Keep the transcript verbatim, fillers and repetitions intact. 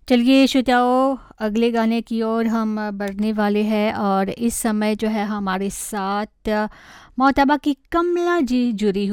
चलिए श्रोताओं, अगले गाने की ओर हम बढ़ने वाले हैं और इस समय जो है हमारे साथ मोहतबा की कमला जी जुड़ी